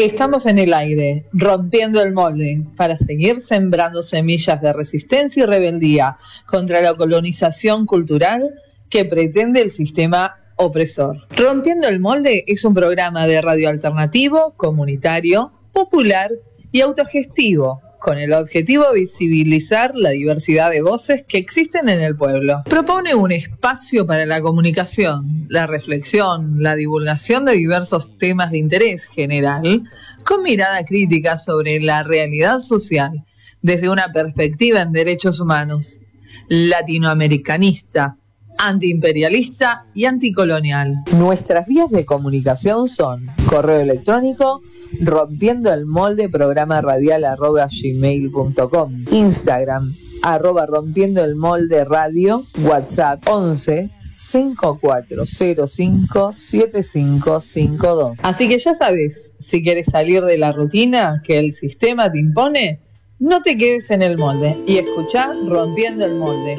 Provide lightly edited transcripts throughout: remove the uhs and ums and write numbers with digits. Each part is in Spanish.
Estamos en el aire, rompiendo el molde, para seguir sembrando semillas de resistencia y rebeldía contra la colonización cultural que pretende el sistema opresor. Rompiendo el molde es un programa de radio alternativo, comunitario, popular y autogestivo, con el objetivo de visibilizar la diversidad de voces que existen en el pueblo. Propone un espacio para la comunicación, la reflexión, la divulgación de diversos temas de interés general, con mirada crítica sobre la realidad social, desde una perspectiva en derechos humanos, latinoamericanista, antiimperialista y anticolonial. Nuestras vías de comunicación son correo electrónico rompiendo el molde programa radial @gmail.com, Instagram @rompiendo el molde radio, WhatsApp 11 5405 7552. Así que ya sabes, si quieres salir de la rutina que el sistema te impone, no te quedes en el molde y escuchá Rompiendo el Molde.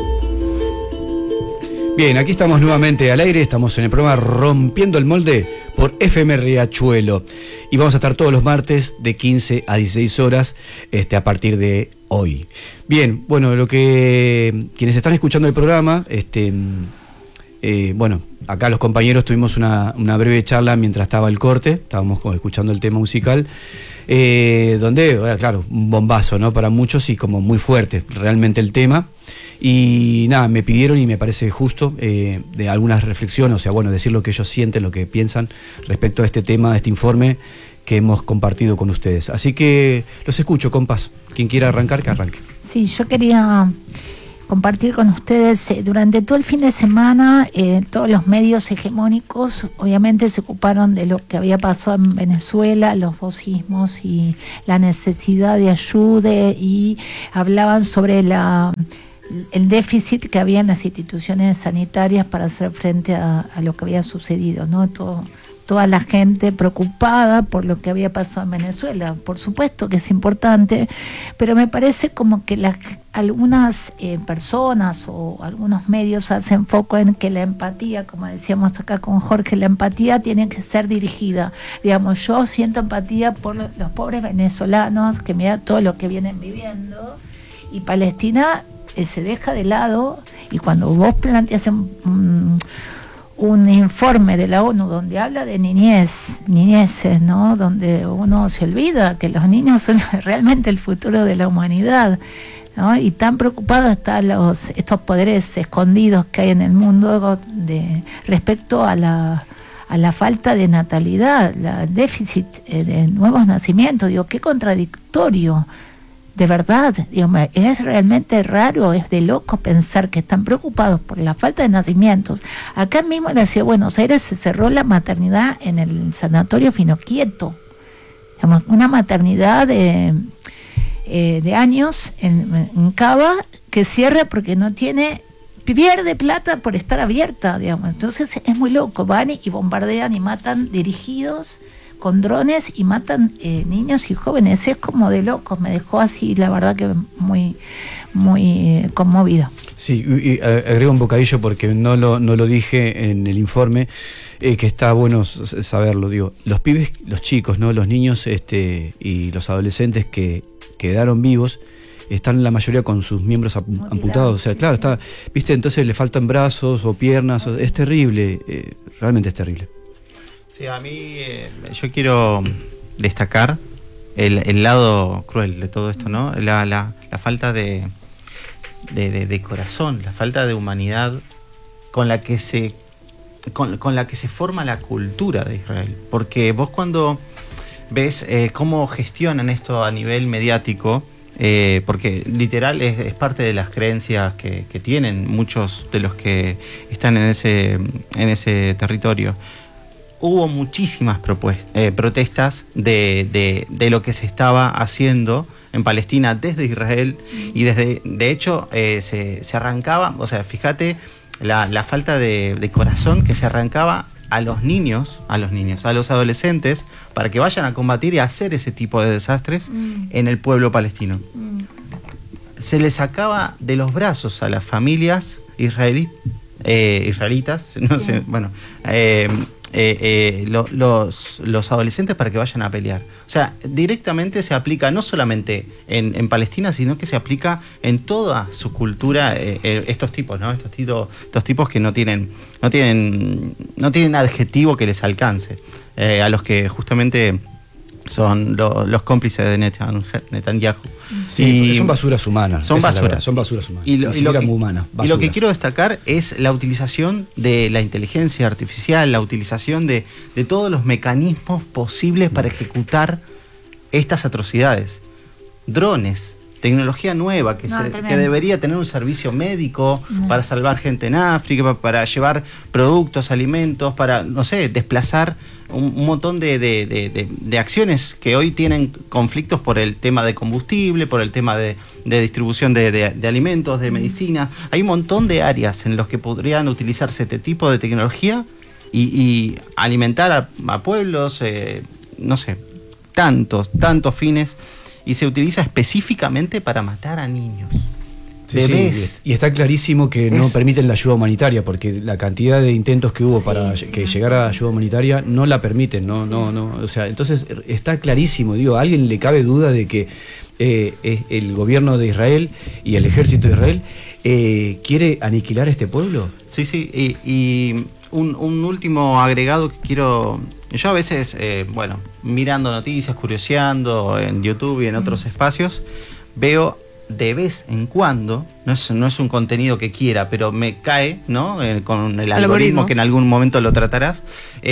Bien, aquí estamos nuevamente al aire, estamos en el programa Rompiendo el Molde por FM Riachuelo y vamos a estar todos los martes de 15 a 16 horas a partir de hoy. Bien, bueno, quienes están escuchando el programa, bueno, acá los compañeros tuvimos una breve charla mientras estaba el corte, estábamos escuchando el tema musical, donde, claro, un bombazo, ¿no? Para muchos y como muy fuerte realmente el tema. Y nada, me pidieron y me parece justo de algunas reflexiones, o sea, bueno, decir lo que ellos sienten, lo que piensan respecto a este tema, a este informe que hemos compartido con ustedes. Así que los escucho, compas. Quien quiera arrancar, que arranque. Sí, yo quería compartir con ustedes, durante todo el fin de semana, todos los medios hegemónicos obviamente se ocuparon de lo que había pasado en Venezuela, los dos sismos y la necesidad de ayuda, y hablaban sobre el déficit que había en las instituciones sanitarias para hacer frente a lo que había sucedido, ¿no? Toda la gente preocupada por lo que había pasado en Venezuela. Por supuesto que es importante, pero me parece como que algunas personas o algunos medios hacen foco en que la empatía, como decíamos acá con Jorge, la empatía tiene que ser dirigida. Digamos, yo siento empatía por los pobres venezolanos, que mira todo lo que vienen viviendo, y Palestina se deja de lado, y cuando vos planteas un informe de la ONU donde habla de niñeces, ¿no? Donde uno se olvida que los niños son realmente el futuro de la humanidad, ¿no? Y tan preocupados están estos poderes escondidos que hay en el mundo respecto a la falta de natalidad, el déficit de nuevos nacimientos. Digo, qué contradictorio. De verdad, es realmente raro, es de loco pensar que están preocupados por la falta de nacimientos. Acá mismo en la Ciudad de Buenos Aires se cerró la maternidad en el Sanatorio Finoquieto, una maternidad de años en Cava, que cierra porque pierde plata por estar abierta, Entonces es muy loco, van y bombardean y matan dirigidos con drones y matan niños y jóvenes. Es como de locos, me dejó así, la verdad que muy, muy conmovida. Sí, y agrego un bocadillo porque no lo dije en el informe, que está bueno saberlo. Digo, los pibes, los chicos, ¿no? Los niños y los adolescentes que quedaron vivos están la mayoría con sus miembros amputados. O sea, claro, ¿viste? Entonces le faltan brazos o piernas. Es terrible, realmente es terrible. Sí, a mí yo quiero destacar el lado cruel de todo esto, ¿no? La falta de corazón, la falta de humanidad con la que se forma la cultura de Israel. Porque vos cuando ves cómo gestionan esto a nivel mediático, porque literal es parte de las creencias que tienen muchos de los que están en ese territorio. Hubo muchísimas protestas de lo que se estaba haciendo en Palestina desde Israel, y de hecho se arrancaba, o sea, fíjate la falta de corazón que se arrancaba a los niños, a los adolescentes, para que vayan a combatir y a hacer ese tipo de desastres en el pueblo palestino. Se les sacaba de los brazos a las familias israelitas, no sé, bueno, los adolescentes para que vayan a pelear. O sea, directamente se aplica no solamente en Palestina, sino que se aplica en toda su cultura, estos tipos, ¿no? Estos tipos que no tienen adjetivo que les alcance, a los que justamente son los cómplices de Netanyahu. Sí, son basuras humanas. Son basuras humanas. Y lo que quiero destacar es la utilización de la inteligencia artificial, la utilización de todos los mecanismos posibles para ejecutar estas atrocidades. Drones, tecnología nueva que debería tener un servicio médico para salvar gente en África, para llevar productos, alimentos, para, no sé, desplazar un montón de acciones que hoy tienen conflictos por el tema de combustible, por el tema de distribución de alimentos, de medicina. Hay un montón de áreas en las que podrían utilizarse este tipo de tecnología y alimentar a pueblos, no sé, tantos fines, y se utiliza específicamente para matar a niños. Bebés. Sí, y está clarísimo que no permiten la ayuda humanitaria, porque la cantidad de intentos que hubo para que llegara ayuda humanitaria no la permiten, o sea, entonces está clarísimo, digo, ¿a alguien le cabe duda de que el gobierno de Israel y el ejército de Israel quiere aniquilar a este pueblo? Sí, y un último agregado que quiero... Yo a veces, mirando noticias, curioseando en YouTube y en otros espacios, veo de vez en cuando, no es un contenido que quiera, pero me cae, ¿no? Con el algoritmo que en algún momento lo tratarás,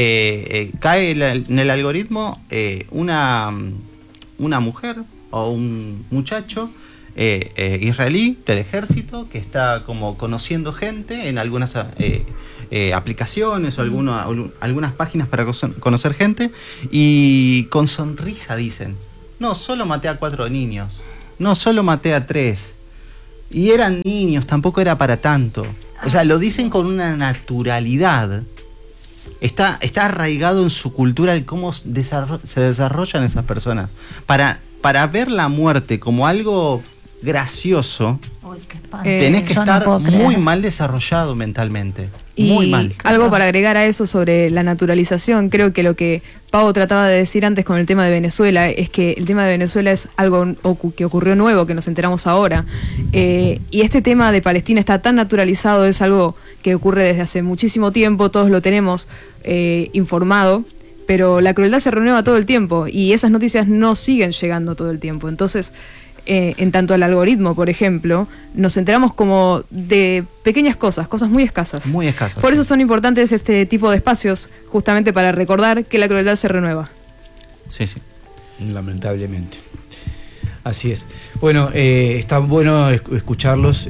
cae en el algoritmo una mujer o un muchacho israelí del ejército que está como conociendo gente en algunas aplicaciones o algunas páginas para conocer gente, y con sonrisa dicen: no, solo maté a 4 niños. No, solo maté a 3. Y eran niños, tampoco era para tanto. O sea, lo dicen con una naturalidad. Está arraigado en su cultura el cómo se desarrollan esas personas. Para ver la muerte como algo gracioso, tenés que estar muy mal desarrollado mentalmente. Muy mal. Algo para agregar a eso sobre la naturalización, creo que lo que Pau trataba de decir antes con el tema de Venezuela es que el tema de Venezuela es algo que ocurrió nuevo, que nos enteramos ahora, y este tema de Palestina está tan naturalizado, es algo que ocurre desde hace muchísimo tiempo, todos lo tenemos informado, pero la crueldad se renueva todo el tiempo y esas noticias no siguen llegando todo el tiempo. Entonces, en tanto al algoritmo, por ejemplo, nos enteramos como de pequeñas cosas muy escasas. Muy escasas. Por eso son importantes este tipo de espacios, justamente para recordar que la crueldad se renueva. Sí. Lamentablemente. Así es. Bueno, está bueno escucharlas.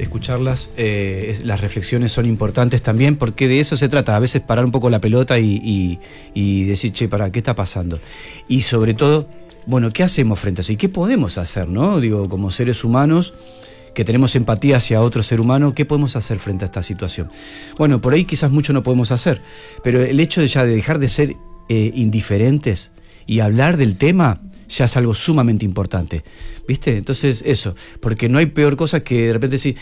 Las reflexiones son importantes también, porque de eso se trata. A veces parar un poco la pelota y decir, che, ¿qué está pasando? Y sobre todo, bueno, ¿qué hacemos frente a eso? ¿Y qué podemos hacer, no? Digo, como seres humanos que tenemos empatía hacia otro ser humano, ¿qué podemos hacer frente a esta situación? Bueno, por ahí quizás mucho no podemos hacer, pero el hecho de dejar de ser indiferentes y hablar del tema ya es algo sumamente importante, ¿viste? Entonces eso, porque no hay peor cosa que de repente decir,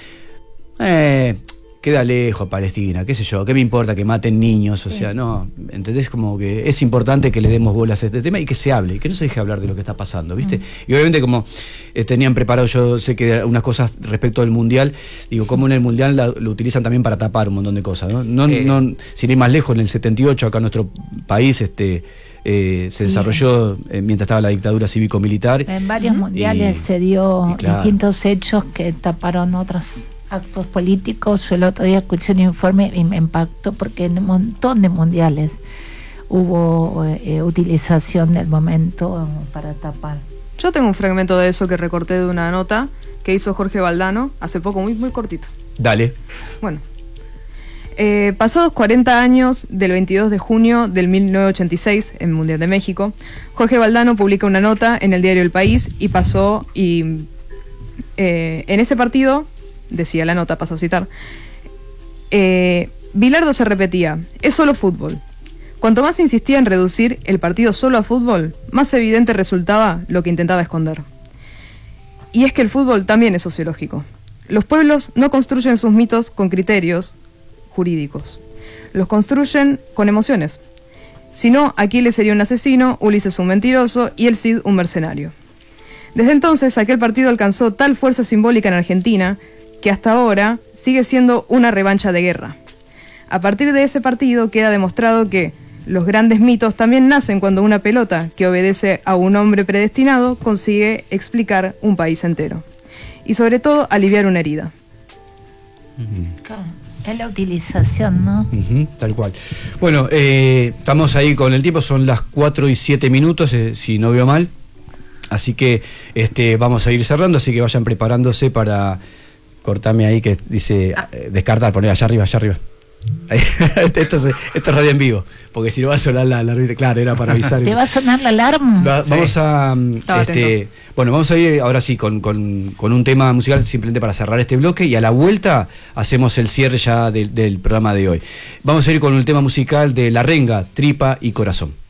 queda lejos Palestina, qué sé yo, qué me importa que maten niños, o sea, no, ¿entendés? Como que es importante que le demos bolas a este tema y que se hable, y que no se deje hablar de lo que está pasando, ¿viste? Y obviamente como tenían preparado, yo sé que unas cosas respecto del Mundial, digo, como en el Mundial lo utilizan también para tapar un montón de cosas, ¿no? No, sin ir más lejos, en el 78 acá en nuestro país, se desarrolló mientras estaba la dictadura cívico-militar. En varios mundiales se dio distintos hechos que taparon otros actos políticos. Yo el otro día escuché un informe y me impactó porque en un montón de mundiales hubo utilización del momento para tapar. Yo tengo un fragmento de eso que recorté de una nota que hizo Jorge Valdano hace poco, muy cortito. Dale. Bueno. Pasados 40 años del 22 de junio del 1986, en Mundial de México, Jorge Valdano publica una nota en el diario El País en ese partido, decía la nota, paso a citar, Bilardo se repetía: es solo fútbol. Cuanto más insistía en reducir el partido solo a fútbol, más evidente resultaba lo que intentaba esconder. Y es que el fútbol también es sociológico. Los pueblos no construyen sus mitos con criterios jurídicos. Los construyen con emociones. Si no, Aquiles sería un asesino, Ulises un mentiroso y el Cid un mercenario. Desde entonces, aquel partido alcanzó tal fuerza simbólica en Argentina que hasta ahora sigue siendo una revancha de guerra. A partir de ese partido queda demostrado que los grandes mitos también nacen cuando una pelota, que obedece a un hombre predestinado, consigue explicar un país entero. Y sobre todo, aliviar una herida. Claro, es la utilización, ¿no? Tal cual. Bueno, estamos ahí con el tiempo, son las 4:07, si no veo mal. Así que vamos a ir cerrando, así que vayan preparándose para cortarme ahí que dice descartar, poner allá arriba. Esto es radio en vivo, porque si no va a sonar la claro, era para avisar. ¿Te va a sonar la alarma? Vamos a vamos a ir ahora sí con un tema musical simplemente para cerrar este bloque, y a la vuelta hacemos el cierre ya del programa de hoy. Vamos a ir con un tema musical de La Renga, Tripa y Corazón.